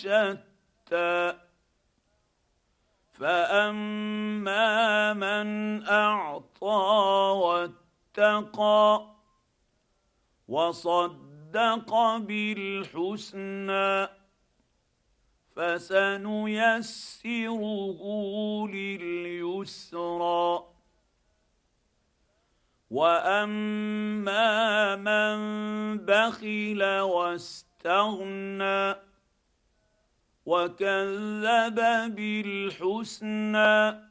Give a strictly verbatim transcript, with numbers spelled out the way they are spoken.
شتى فاما من اعطى واتقى وصدق بالحسنى فسنيسره لليسرى واما من بخل واستغنى وكذب بالحسنى